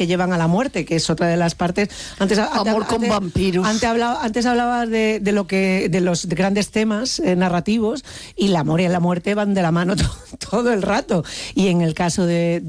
que llevan a la muerte, que es otra de las partes. Amor con vampiros. Antes hablabas de los grandes temas narrativos, y el amor y la muerte van de la mano todo el rato. Y en el caso de